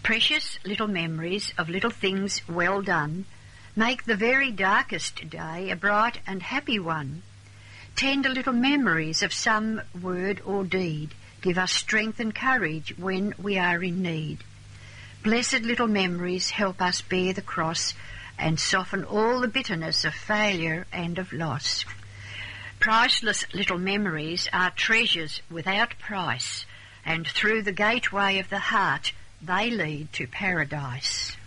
Precious little memories of little things well done make the very darkest day a bright and happy one. Tender little memories of some word or deed give us strength and courage when we are in need. Blessed little memories help us bear the cross and soften all the bitterness of failure and of loss. Priceless little memories are treasures without price, and through the gateway of the heart they lead to paradise.